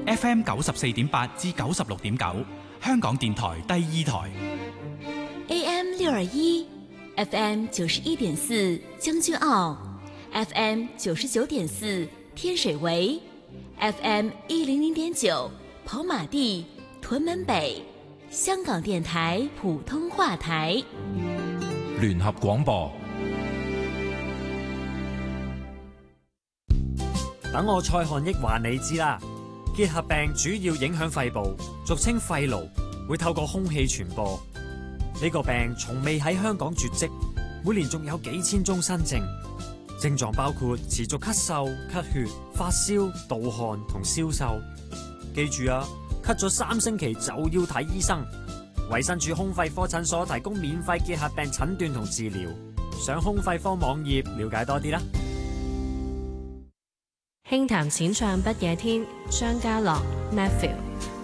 FM 94.8至96.9，香港電台第二台。 AM 621，FM 91.4將軍澳，FM 99.4天水圍，FM 100.9跑馬地、屯門北，香港電台普通話台。 聯合廣播。 等我蔡漢益話你知啦，結核病主要影響肺部，俗稱肺癆，會透過空氣傳播。呢個病從未喺香港絕跡，每年仲有幾千宗新症，症狀包括持續咳嗽、咳血、發燒、盜汗同消瘦。記住啊，咳咗3星期就要睇醫生。衛生署胸肺科診所提供免費結核病診斷同治療，上胸肺科網頁了解多啲啦。 輕談淺唱不夜天，張家樂 Matthew。